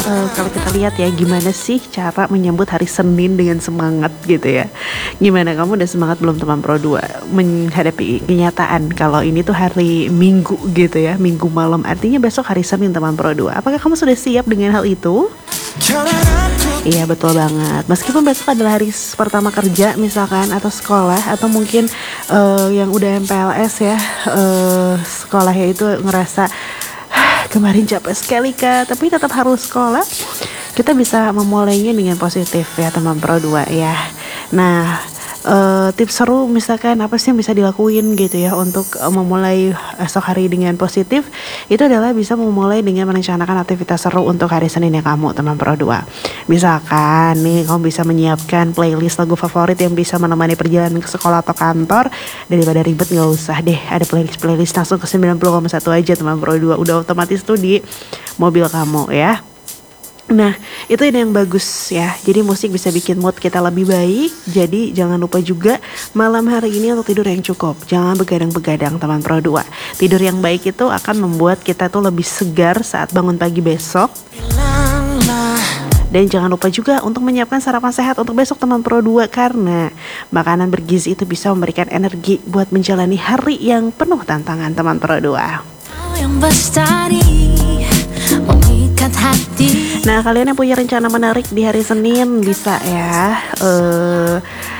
kalau kita lihat ya gimana sih cara menyambut hari Senin dengan semangat gitu ya. Gimana, kamu udah semangat belum teman Pro 2 menghadapi kenyataan kalau ini tuh hari Minggu gitu ya, Minggu malam, artinya besok hari Senin teman Pro 2. Apakah kamu sudah siap dengan hal itu? Iya, betul banget. Meskipun besok adalah hari pertama kerja misalkan, atau sekolah, atau mungkin yang udah MPLS ya, sekolahnya itu ngerasa kemarin capek sekali kak, tapi tetap harus sekolah. Kita bisa memulainya dengan positif ya teman Pro 2 ya. Nah, tips seru misalkan apa sih yang bisa dilakuin gitu ya untuk memulai esok hari dengan positif, itu adalah bisa memulai dengan merencanakan aktivitas seru untuk hari Senin ya kamu teman Pro 2. Misalkan nih kamu bisa menyiapkan playlist lagu favorit yang bisa menemani perjalanan ke sekolah atau kantor. Daripada ribet, gak usah deh ada playlist langsung ke 90,1 aja teman Pro 2, udah otomatis tuh di mobil kamu ya. Nah, itu yang bagus ya. Jadi musik bisa bikin mood kita lebih baik. Jadi jangan lupa juga malam hari ini untuk tidur yang cukup. Jangan begadang-begadang teman Pro 2. Tidur yang baik itu akan membuat kita tuh lebih segar saat bangun pagi besok. Dan jangan lupa juga untuk menyiapkan sarapan sehat untuk besok teman Pro 2, karena makanan bergizi itu bisa memberikan energi buat menjalani hari yang penuh tantangan teman Pro 2. Nah, kalian yang punya rencana menarik di hari Senin bisa ya